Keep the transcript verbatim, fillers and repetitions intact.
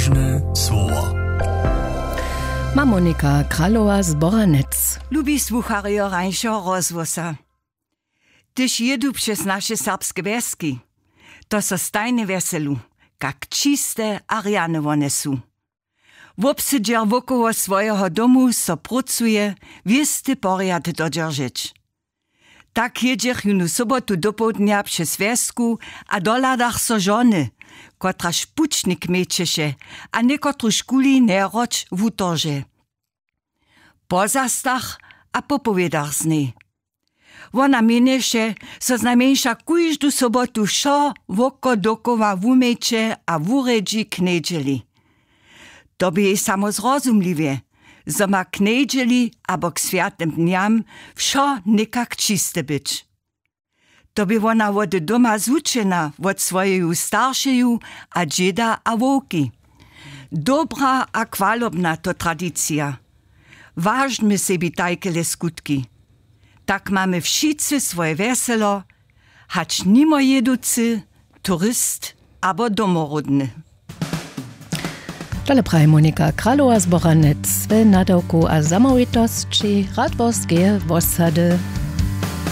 Ważne słowa. Ma Monika Kralowa z Boranec. Lubi słuchario rańszo rozwosa. Tyż jedu przez nasze serbskie wieski, to so stajne weselu, jak czyste a rjane one są. Wopsydzier wokoło swojego domu so pracuje, wiesty poriad dodrżyć. Tak jedziech junu sobotu do południa przez wiesku, a doladach so żony, kotra szpucznik mieczysze, a niekotru szkuli neroć w utorze. Po zastach a popowiedach z niej. Ona mieniše, so znamieńsza kujždu sobotu wszo woko dokoła w umycie a w uredzi k nedźeli. To by jej samo zrozumliwie, zo ma k nedźeli abo k światnym dniam wszo nikak czyste być. To by ona od doma zučena od swojeju staršeju a džeda a woki. Dobra a chwalobna to tradycja. Ważmy sebi tajkele skutki. Tak mamy wszyscy swoje weselo, hać nimo jeducy, turyst abo domorodny. Tole praje Monika Kralowa z Boranec, w nadawku a zamowitości radworskie wosady.